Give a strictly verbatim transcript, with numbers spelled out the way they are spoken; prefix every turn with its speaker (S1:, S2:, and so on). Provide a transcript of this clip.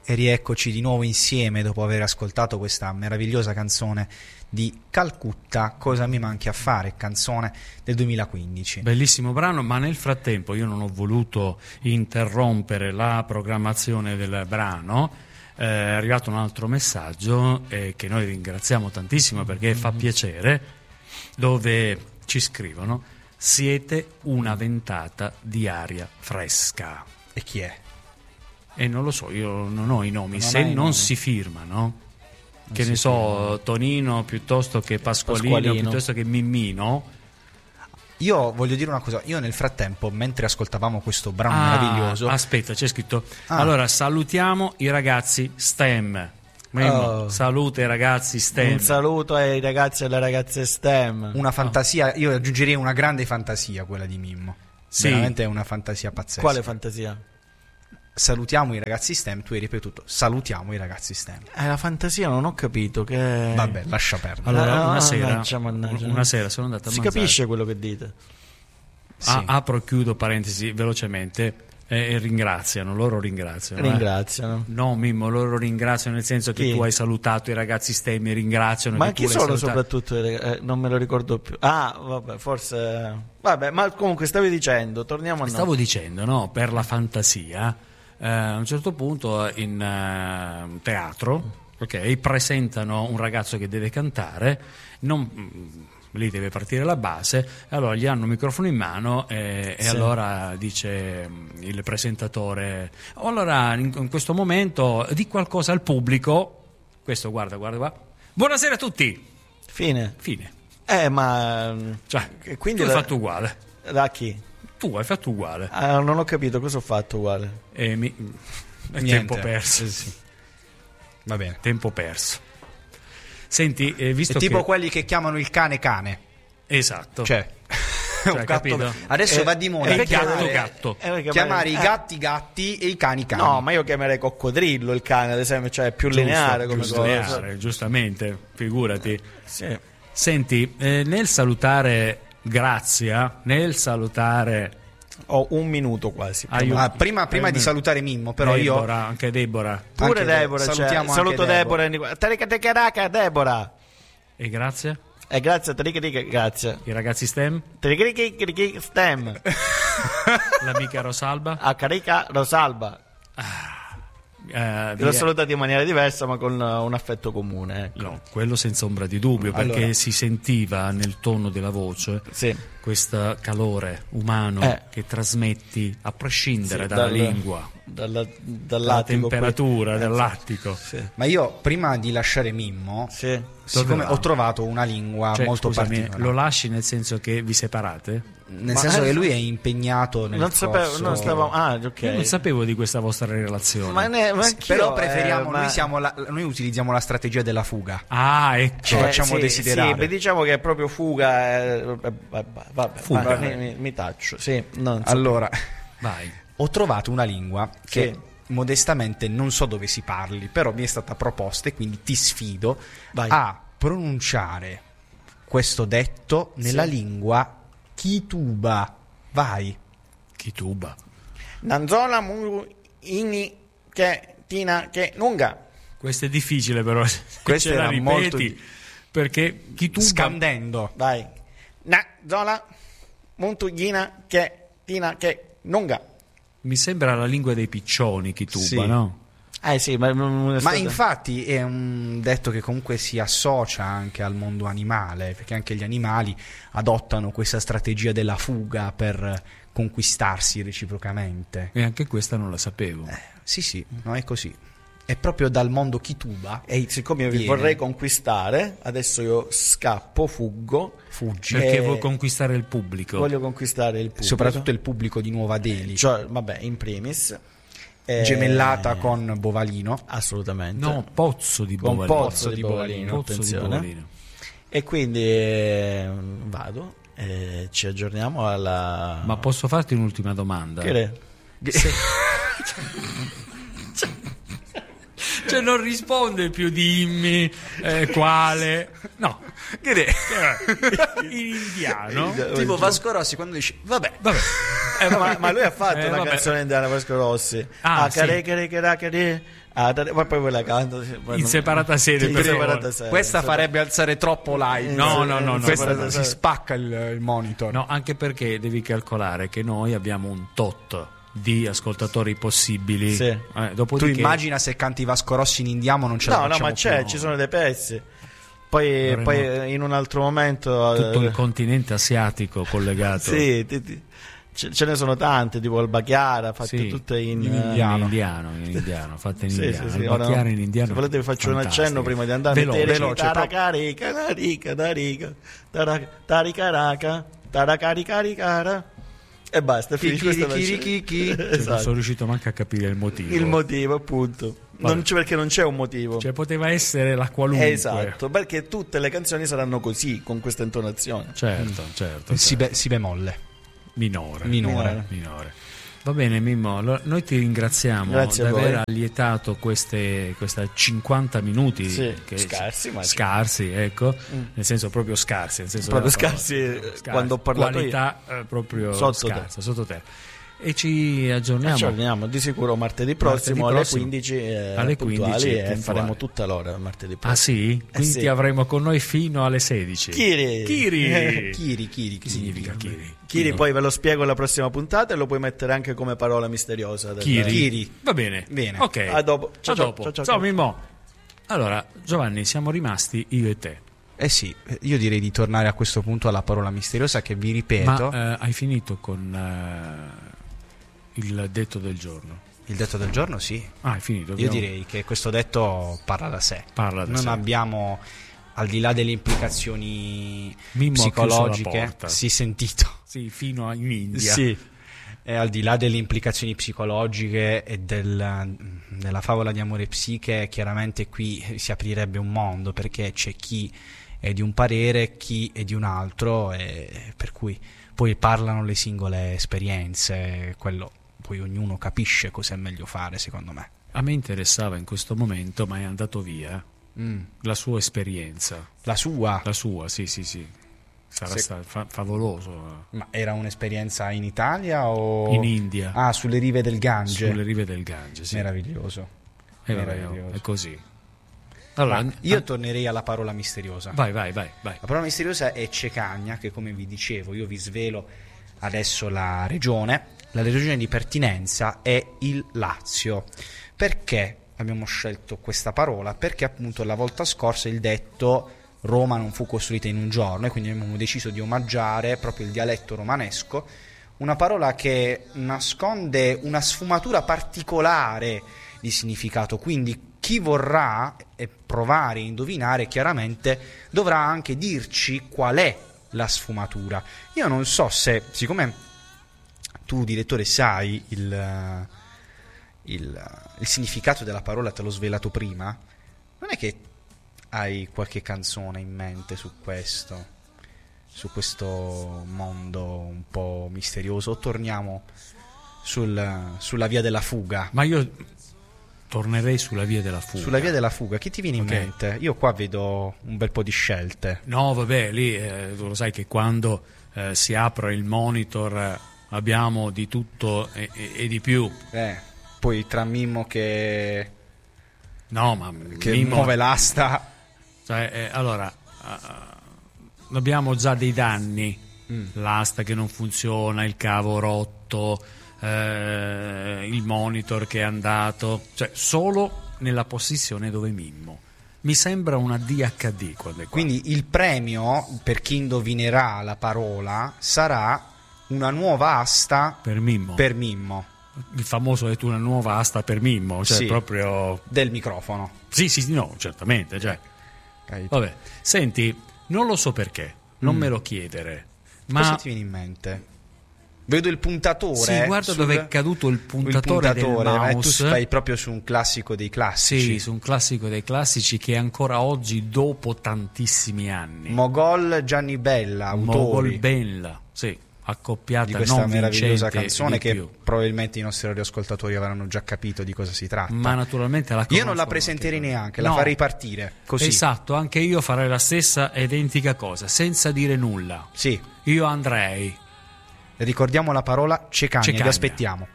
S1: E rieccoci di nuovo insieme dopo aver ascoltato questa meravigliosa canzone di Calcutta, Cosa mi manchi a fare, canzone del duemilaquindici.
S2: Bellissimo brano, ma nel frattempo io non ho voluto interrompere la programmazione del brano. Eh, è arrivato un altro messaggio eh, che noi ringraziamo tantissimo perché fa piacere, dove ci scrivono: siete una ventata di aria fresca.
S1: E chi è?
S2: E non lo so, io non ho i nomi,
S1: Non
S2: se
S1: hai i
S2: non
S1: nomi.
S2: si firmano,
S1: Non
S2: che
S1: si
S2: ne so,
S1: firmano.
S2: Tonino piuttosto che Pasqualino,
S3: Pasqualino.
S2: piuttosto che Mimmino.
S1: Io voglio dire una cosa, io nel frattempo, mentre ascoltavamo questo brano
S2: Ah,
S1: meraviglioso,
S2: aspetta, c'è scritto.
S1: Ah.
S2: Allora, salutiamo i ragazzi STEM. Mimmo,
S3: Oh.
S2: saluta i ragazzi STEM.
S3: Un saluto ai ragazzi e alle ragazze STEM.
S1: una fantasia, io aggiungerei una grande fantasia, quella di Mimmo.
S2: Sì.
S1: Veramente è una fantasia pazzesca.
S3: Quale fantasia?
S1: Salutiamo i ragazzi STEM, tu hai ripetuto, salutiamo i ragazzi STEM.
S3: Eh, la fantasia non ho capito che...
S1: Vabbè, lascia perdere.
S2: Allora,
S3: Ah,
S2: una sera,
S3: mannaggia, mannaggia.
S2: una sera sono andato a
S3: Si
S2: mangiare.
S3: capisce quello che dite.
S1: Sì.
S2: Ah, apro e chiudo parentesi velocemente. eh, E ringraziano, loro ringraziano. eh.
S3: Ringraziano.
S2: No, Mimmo, loro ringraziano nel senso che
S3: Chi?
S2: tu hai salutato i ragazzi STEM, ringraziano.
S3: Ma
S2: che
S3: chi
S2: tu l'hai
S3: sono
S2: salutato.
S3: soprattutto? eh, non me lo ricordo più. Ah, vabbè, forse... Vabbè, ma comunque stavi dicendo, torniamo a
S2: Stavo
S3: noi.
S2: dicendo, no, per la fantasia, eh, a un certo punto in eh, teatro, ok, presentano un ragazzo che deve cantare, non, mm, lì deve partire la base, e allora gli hanno un microfono in mano e, e
S3: Sì.
S2: allora dice mm, il presentatore: "Oh, allora in, in questo momento di qualcosa al pubblico", questo guarda, guarda qua, "buonasera a tutti",
S3: Fine.
S2: fine.
S3: Eh, ma...
S2: Cioè,
S3: E quindi
S2: tu hai
S3: la-
S2: fatto uguale,
S3: Da chi?
S2: tu hai fatto uguale.
S3: Ah, non ho capito cosa ho fatto uguale.
S2: E mi... è
S1: Niente.
S2: tempo perso.
S1: Eh, sì. Va bene.
S2: Tempo perso. Senti, eh, visto
S1: È tipo
S2: che...
S1: quelli che chiamano il cane cane.
S2: Esatto.
S1: Cioè,
S2: Cioè,
S1: un gatto-
S2: capito?
S1: adesso
S3: Eh,
S1: va di moda
S3: eh,
S2: il
S3: perché-
S2: gatto
S3: eh,
S2: gatto.
S3: eh, perché
S1: chiamare i
S3: magari-
S1: gatti gatti e i cani cani.
S3: No, ma io chiamerei coccodrillo il cane, ad esempio, cioè è più
S2: Giusto,
S3: lineare come
S2: giusto,
S3: cosa.
S2: lineare, giustamente, figurati.
S3: Sì.
S2: Senti, eh, nel salutare Grazia, nel salutare
S3: Ho un minuto quasi.
S2: Ai-
S1: Ah, prima prima
S2: Eh,
S1: di salutare Mimmo, però io
S2: Deborah, anche Deborah
S3: Pure
S1: anche
S3: Deborah,
S1: De-
S3: cioè,
S1: salutiamo anche
S3: saluto
S1: Deborah.
S3: Deborah. Taricatecaraca Deborah.
S2: e Grazia,
S3: E grazie, Taricatico, grazie.
S2: i ragazzi STEM,
S3: Taricatico stem.
S2: l'amica Rosalba,
S3: A Carica Rosalba.
S2: eh,
S3: L'ho
S2: via-
S3: salutato in maniera diversa, ma con uh, un affetto comune. Ecco.
S2: No, quello senza ombra di dubbio, perché
S1: Allora.
S2: si sentiva nel tono della voce
S3: Sì.
S2: questo calore umano
S3: Eh.
S2: che trasmetti a prescindere
S3: Sì,
S2: dalla
S3: dal-
S2: lingua,
S3: Dalla,
S2: dalla
S3: dall'attico
S2: temperatura
S3: qui.
S2: dell'attico.
S3: Sì.
S1: ma io prima di lasciare Mimmo,
S3: Sì.
S1: siccome
S2: va?
S1: ho trovato una lingua
S2: Cioè,
S1: molto
S2: scusami,
S1: particolare,
S2: lo lasci nel senso che vi separate?
S1: nel
S3: Ma-
S1: senso che lui è impegnato nel
S3: Non sapevo,
S1: corso-
S3: non stavo. Ah, ok.
S2: Io non sapevo di questa vostra relazione.
S3: Ma, ne, ma
S1: Sì,
S3: anch'io,
S1: però preferiamo,
S3: eh, ma-
S1: noi, siamo la- noi utilizziamo la strategia della fuga.
S2: Ah, ecco.
S1: Ci facciamo
S3: sì,
S1: desiderare.
S3: Sì, beh, diciamo che è proprio fuga. eh, vabbè, vabbè,
S2: Fuga.
S3: ma mi, mi- mi taccio. Sì, non so.
S1: Allora,
S2: Vai.
S1: ho trovato una lingua che
S3: Sì.
S1: modestamente non so dove si parli, però mi è stata proposta e quindi ti sfido
S3: Vai.
S1: a pronunciare questo detto nella
S3: Sì.
S1: lingua Kituba. Vai.
S2: Chi tuba.
S3: Nanzola mu ini che tina che nunga.
S2: Questo è difficile però. se
S1: Questo
S2: ce la
S1: era
S2: ripeti,
S1: molto di-
S2: perché chi tuba
S1: Scandendo.
S3: Vai. Na zola muntugina che tina che nunga.
S2: mi sembra la lingua dei piccioni chi tuba,
S1: Sì.
S2: no?
S3: Eh sì, ma,
S1: Ma infatti è un detto che comunque si associa anche al mondo animale, perché anche gli animali adottano questa strategia della fuga per conquistarsi reciprocamente.
S2: E anche questa non la sapevo.
S1: Eh, sì, sì, no, è così. È proprio dal mondo Kituba.
S3: E siccome io vi
S1: Viene.
S3: vorrei conquistare, adesso io scappo, fuggo,
S1: Fuggi.
S2: Perché
S3: eh,
S2: vuoi conquistare il pubblico.
S3: voglio conquistare il pubblico.
S1: Soprattutto il pubblico di Nuova Delhi.
S3: Cioè, vabbè, in primis. Eh,
S1: Gemellata con Bovalino.
S3: Assolutamente.
S2: No, Pozzo di
S3: Con
S2: Bovalino.
S3: Pozzo di Bovalino,
S2: Pozzo di
S3: attenzione.
S2: Bovalino.
S3: E quindi eh, vado e ci aggiorniamo alla...
S2: Ma posso farti un'ultima domanda?
S3: Che re?
S2: Cioè non risponde più, dimmi eh, quale. No. Che ne- in indiano.
S1: Tipo Vasco Rossi quando dice vabbè,
S2: Vabbè.
S3: Eh, ma, ma lui ha fatto
S2: Eh,
S3: una
S2: vabbè.
S3: canzone indiana Vasco Rossi.
S2: Ah,
S3: Ah,
S2: sì.
S3: care, care, care, care. Ah, dare- poi poi quella canta
S2: In separata sede,
S3: in
S2: per
S3: separata
S2: favore.
S3: sede.
S1: Questa
S3: Separ-
S1: farebbe alzare troppo like.
S2: No, no, no, no,
S1: Questa
S3: no, no.
S1: si spacca il, il monitor.
S2: No, anche perché devi calcolare che noi abbiamo un tot di ascoltatori possibili.
S3: Sì.
S2: Eh,
S1: Tu
S2: dopodiché
S1: immagina se canti Vasco Rossi in indiano non ce la
S3: No, no,
S1: facciamo
S3: ma c'è,
S1: più.
S3: ci sono dei pezzi. Poi,
S2: Avremo
S3: poi in un altro momento
S2: tutto
S3: eh,
S2: il continente asiatico collegato.
S3: sì, ti- ti- ce, ce ne sono tante, tipo il Bachiara, fatte
S2: Sì,
S3: tutte in,
S1: in
S3: eh,
S1: indiano.
S2: In indiano, in indiano, fatte in
S3: Sì,
S2: indiano.
S3: sì, sì,
S2: Il
S3: ora-
S2: bacchiare in indiano.
S3: se volete vi faccio un
S2: fantastico.
S3: accenno prima di andare.
S2: Veloce,
S3: Mettete
S1: veloce,
S3: taracarica, narica, narica, tara- taricaraca, taracaricaricara. E basta, finisce
S1: Chi,
S3: questa
S1: chi,
S3: la-
S1: chi, chi.
S2: Non
S3: Esatto.
S2: sono riuscito manco a capire il motivo.
S3: Il motivo, appunto. Non c'è, perché non c'è un motivo.
S2: Cioè, poteva essere la qualunque.
S3: Esatto, perché tutte le canzoni saranno così, con questa intonazione.
S2: Certo, certo.
S1: Si,
S2: certo.
S1: be- si bemolle.
S2: Minore.
S1: Minore.
S2: Minore. Va bene, Mimmo, allora, noi ti ringraziamo
S3: Grazie
S2: di
S3: a voi.
S2: aver allietato queste, questa cinquanta minuti
S3: Sì,
S2: che-
S3: scarsi, ma-
S2: scarsi, ecco,
S3: Mm.
S2: nel senso proprio scarsi, nel senso
S3: Proprio
S2: della parola.
S3: scarsi, eh,
S2: Scarsi.
S3: quando ho parlato
S2: qualità eh, proprio
S3: Sotto
S2: scarsa, sottoterra. E ci aggiorniamo.
S3: Aggiorniamo di sicuro martedì prossimo
S2: Martedì
S3: alle
S2: prossimo.
S3: quindici, eh,
S2: Alle
S3: puntuali,
S2: quindici,
S3: e
S2: puntuali.
S3: faremo tutta l'ora martedì prossimo.
S2: Ah sì? Quindi
S3: sì.
S2: ti avremo con noi fino alle sedici.
S3: Chiri.
S2: Chiri.
S1: Chiri, Chiri,
S2: Che significa Chiri?
S3: Chiri, poi ve lo spiego alla prossima puntata e lo puoi mettere anche come parola misteriosa. del-
S2: Chiri.
S1: Chiri.
S2: Va bene.
S1: Bene.
S2: Ok.
S3: A dopo. Ciao,
S2: A
S3: ciao,
S2: dopo.
S3: ciao, ciao,
S2: Ciao,
S3: ciao.
S2: Mimmo. Allora, Giovanni, siamo rimasti io e te.
S1: Eh sì, io direi di tornare a questo punto alla parola misteriosa che vi ripeto.
S2: Ma eh, hai finito con eh, il detto del giorno?
S1: Il detto del giorno sì.
S2: Ah, hai finito?
S1: Io
S2: Abbiamo-
S1: direi che questo detto parla da sé.
S2: Parla da
S1: non
S2: sé.
S1: abbiamo, al di là delle implicazioni
S2: Mimmo ha chiuso la
S1: psicologiche,
S2: porta.
S1: sì, sentito.
S2: Sì, fino in India.
S1: Sì. E al di là delle implicazioni psicologiche e del, della favola di amore psiche, chiaramente qui si aprirebbe un mondo, perché c'è chi è di un parere, chi è di un altro, e per cui poi parlano le singole esperienze, quello poi ognuno capisce cosa è meglio fare, secondo me.
S2: A me interessava in questo momento, ma è andato via,
S1: Mm.
S2: la sua esperienza.
S1: La sua,
S2: La sua, sì, sì, sì. Sarà
S1: Se-
S2: stato fa- favoloso.
S1: ma era un'esperienza in Italia o
S2: In India,
S1: Ah, sulle rive del Gange.
S2: sulle rive del Gange, sì.
S1: Meraviglioso.
S2: Eh, vabbè,
S1: meraviglioso.
S2: è così. Allora,
S1: Ma io
S2: ah,
S1: tornerei alla parola misteriosa.
S2: vai, vai, vai, vai.
S1: La parola misteriosa è Cecagna, che come vi dicevo, io vi svelo adesso la regione. La regione di pertinenza è il Lazio. Perché abbiamo scelto questa parola? Perché appunto la volta scorsa il detto Roma non fu costruita in un giorno, e quindi abbiamo deciso di omaggiare proprio il dialetto romanesco, una parola che nasconde una sfumatura particolare di significato, quindi chi vorrà e provare a indovinare chiaramente dovrà anche dirci qual è la sfumatura. Io non so se, siccome tu direttore sai il, il, il significato della parola, te l'ho svelato prima, non è che hai qualche canzone in mente su questo, su questo mondo un po' misterioso, o torniamo sul, sulla via della fuga?
S2: Ma io tornerei sulla via della fuga.
S1: Sulla via della fuga, che ti viene in
S2: Ok.
S1: mente? Io qua vedo un bel po' di scelte.
S2: No, vabbè, lì eh, tu lo sai che quando eh, si apre il monitor eh, abbiamo di tutto e, e- e di più.
S1: Eh, poi tra Mimmo che,
S2: No, ma
S1: che
S2: Mimmo-
S1: muove l'asta.
S2: Cioè, eh, allora, eh, abbiamo già dei danni,
S1: Mm.
S2: l'asta che non funziona, il cavo rotto, eh, il monitor che è andato, cioè solo nella posizione dove Mimmo. Mi sembra una D H D quando è qua.
S1: Quindi il premio per chi indovinerà la parola sarà una nuova asta
S2: per Mimmo,
S1: per Mimmo
S2: il famoso è tu una nuova asta per Mimmo, cioè
S1: Sì.
S2: proprio
S1: del microfono.
S2: sì, sì, no, certamente, cioè.
S1: Capito?
S2: Vabbè, senti, non lo so perché, non
S1: Mm.
S2: me lo chiedere,
S1: Cosa
S2: ma
S1: ti viene in mente? Vedo il puntatore.
S2: sì, guarda
S1: sul-
S2: dove è caduto il
S1: il
S2: puntatore,
S1: puntatore,
S2: del
S1: ma tu
S2: mouse.
S1: stai proprio su un classico dei classici.
S2: Sì, su un classico dei classici che ancora oggi, dopo tantissimi anni,
S1: Mogol Gianni Bella,
S2: Mogol
S1: autori
S2: Bella, sì, accoppiata
S1: di questa
S2: non
S1: meravigliosa
S2: vincente
S1: canzone
S2: di
S1: che
S2: più.
S1: probabilmente i nostri radioascoltatori avranno già capito di cosa si tratta.
S2: Ma naturalmente la
S1: Io non la
S2: conoscono
S1: presenterei
S2: anche
S1: neanche,
S2: loro.
S1: la
S2: No.
S1: farei partire così.
S2: Esatto, anche io farei la stessa identica cosa, senza dire nulla.
S1: Sì,
S2: Io andrei
S1: Ricordiamo la parola cecagna,
S2: Cecagna.
S1: vi aspettiamo.